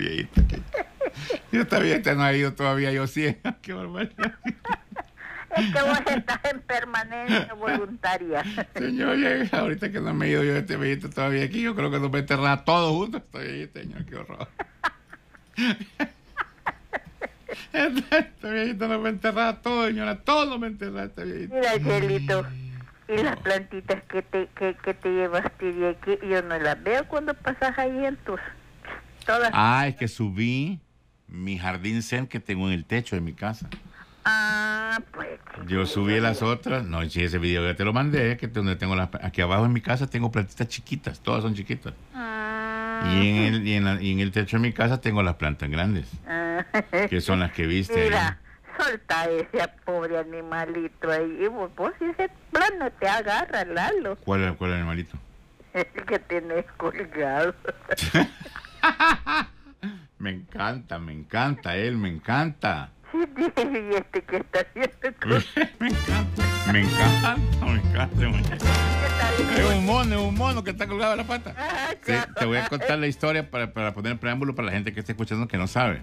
viejita. Yo esta viejita no ha ido todavía, yo sí. Qué barbaridad. Es que vos estás en permanencia voluntaria. Señor, ahorita que no me he ido yo este viejito todavía aquí, yo creo que nos va a enterrar todos juntos. Estoy ahí, señor, qué horror. Este viejito nos va a enterrar todo, señora, todo me enterra este viejito. Mira, Chelito, y las plantitas que te llevaste de aquí, yo no las veo cuando pasas ahí en tus... Todas. Ah, es que subí mi jardín zen que tengo en el techo de mi casa. Ah, pues... Yo subí las otras, no, sí, ese video ya te lo mandé, que donde tengo aquí abajo en mi casa tengo plantitas chiquitas, todas son chiquitas. Y en el techo de mi casa tengo las plantas grandes, que son las que viste. Mira, solta ese pobre animalito ahí, vos ese plano te agarra, Lalo. ¿Cuál animalito? El que tenés colgado. Me encanta, él me encanta. Y este que está haciendo me encanta. Es un mono que está colgado de la pata. Sí, te voy a contar la historia para poner el preámbulo para la gente que está escuchando que no sabe.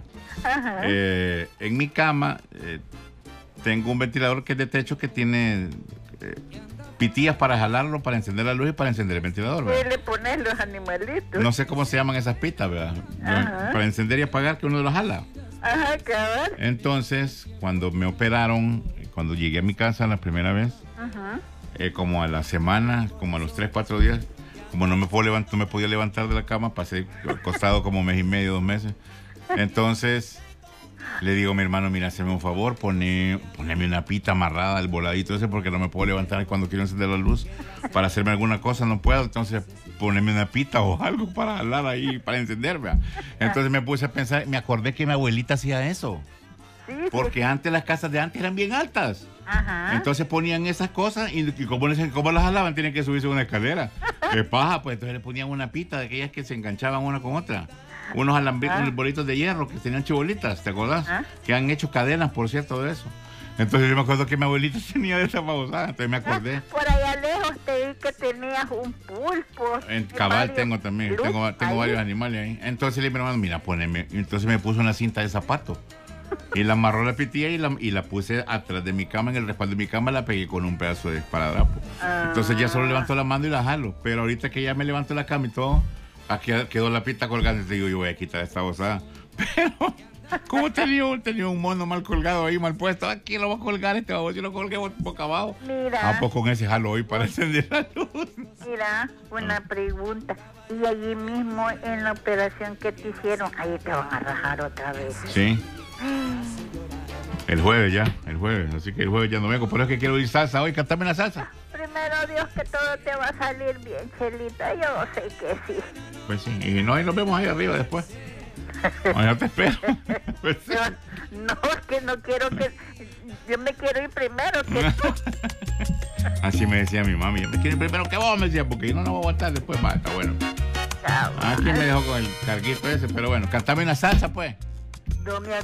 En mi cama tengo un ventilador que es de techo que tiene pitillas para jalarlo, para encender la luz y para encender el ventilador, ¿verdad? ¿Qué le pones los animalitos? No sé cómo se llaman esas pitas, ¿verdad? Para encender y apagar, que uno los jala. Ajá, cabal. Entonces, cuando me operaron, cuando llegué a mi casa la primera vez, como a la semana, como a los 3-4 días, como no me podía levantar de la cama, pasé acostado como mes y medio, 2 meses. Entonces, le digo a mi hermano, mira, hazme un favor, poneme una pita amarrada al voladito ese porque no me puedo levantar cuando quiero encender la luz para hacerme alguna cosa, no puedo. Entonces, poneme una pita o algo para jalar ahí, para encenderme. Entonces me puse a pensar, me acordé que mi abuelita hacía eso. Sí, porque antes las casas de antes eran bien altas. Ajá. Entonces ponían esas cosas y como las jalaban, tienen que subirse una escalera. ¿Qué paja? Pues entonces le ponían una pita de aquellas que se enganchaban una con otra. Unos unos bolitos de hierro que tenían chibolitas, ¿te acordás? Que han hecho cadenas, por cierto, de eso. Entonces yo me acuerdo que mi abuelita tenía de esa babosada, entonces me acordé. Por allá lejos te vi que tenías un pulpo. En cabal tengo también, tengo varios animales ahí. Entonces le dije a mi hermano, mira, poneme. Entonces me puso una cinta de zapato. Y la amarró la pitilla y la puse atrás de mi cama, en el respaldo de mi cama, la pegué con un pedazo de esparadrapo. Entonces ya solo levanto la mano y la jalo. Pero ahorita que ya me levanto la cama y todo, aquí quedó la pita colgando. Y te digo, yo voy a quitar esta bozada. Pero, ¿cómo tenía un mono mal colgado ahí, mal puesto? Aquí lo voy a colgar este baboso, yo lo colgué boca abajo. Mira. Pues con ese jalo hoy para encender la luz. Mira, una pregunta. Y allí mismo en la operación que te hicieron, ahí te van a rajar otra vez. Sí. El jueves, así que el jueves ya no vengo, por eso es que quiero ir salsa hoy, cantame la salsa. Primero Dios que todo te va a salir bien, Chelita, yo sé que sí. Pues sí, y no, ahí nos vemos ahí arriba después. Yo te espero. Pues sí. No, es que no quiero que... Yo me quiero ir primero que tú. Así me decía mi mami, yo me quiero ir primero que vos, me decía, porque yo no voy a aguantar después, va, está bueno. Aquí me dejó con el carguito ese, pero bueno, cantame una salsa pues. No me